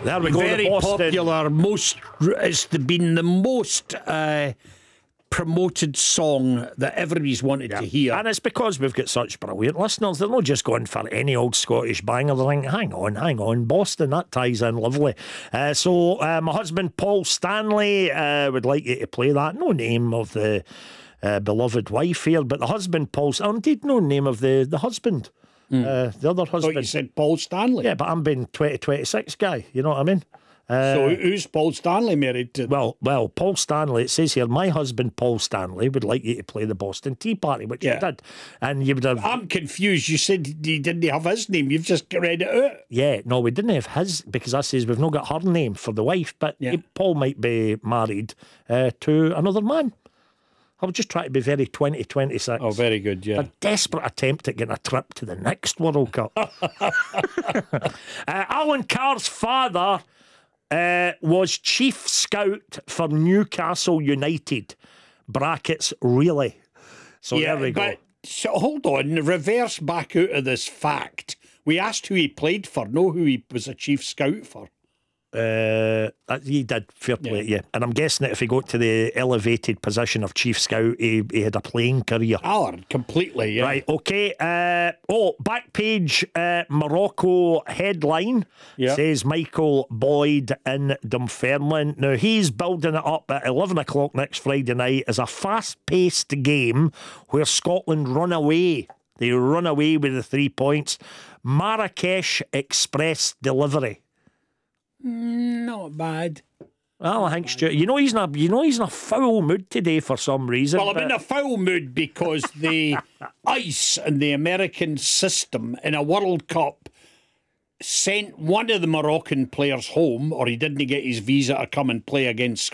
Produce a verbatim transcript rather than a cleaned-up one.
There we go. Very the Boston. popular. Most it's the, been the most uh, promoted song that everybody's wanted Yeah. to hear. And it's because we've got such brilliant listeners. They're not just going for any old Scottish banger. They're thinking, hang on, hang on, Boston, that ties in lovely. Uh, so uh, my husband Paul Stanley uh, would like you to play that. No name of the uh, beloved wife here, but the husband Paul. Oh, indeed, no name of the, the husband. Mm. Uh, the other I husband. thought you said Paul Stanley. Yeah, but I'm being twenty twenty-six guy. You know what I mean? Uh, so who's Paul Stanley married to? Well, well, Paul Stanley, it says here, my husband Paul Stanley would like you to play the Boston Tea Party, which Yeah. you did. And you would have... I'm confused. You said you didn't have his name. You've just read it out. Yeah, no, we didn't have his, because I says we've not got her name for the wife, but Yeah. he- Paul might be married uh, to another man. I was just trying to be very twenty twenty-six. Oh, very good, yeah. A desperate attempt at getting a trip to the next World Cup. uh, Alan Carr's father uh, was chief scout for Newcastle United. Brackets, really. So yeah, there we go. but so hold on, reverse back out of this fact. We asked who he played for, know who he was a chief scout for. Uh, that- he did, fair play, yeah. And I'm guessing that if he got to the elevated position of chief scout, he, he had a playing career. Oh, completely, yeah. Right, okay. Uh, oh, back page uh, Morocco headline Yeah. says Michael Boyd in Dunfermline. Now, he's building it up at eleven o'clock next Friday night as a fast-paced game where Scotland run away. They run away with the three points. Marrakesh Express delivery. Not bad. Well, I think Stuart, you know he's in a you know he's in a foul mood today for some reason. Well, I'm but- in a foul mood because the ice and the American system in a World Cup sent one of the Moroccan players home, or he didn't get his visa to come and play against